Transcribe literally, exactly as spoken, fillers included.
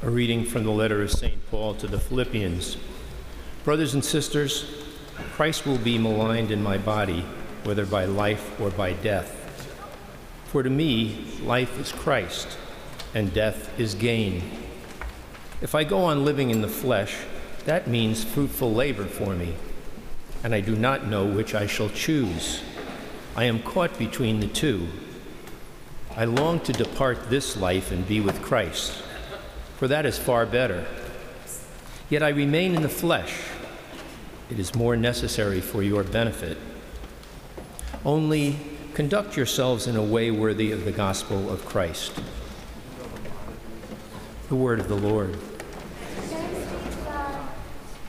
A reading from the letter of Saint Paul to the Philippians. Brothers and sisters, Christ will be maligned in my body, whether by life or by death. For to me, life is Christ, and death is gain. If I go on living in the flesh, that means fruitful labor for me, and I do not know which I shall choose. I am caught between the two. I long to depart this life and be with Christ, for that is far better. Yet I remain in the flesh. It is more necessary for your benefit. Only conduct yourselves in a way worthy of the gospel of Christ. The word of the Lord.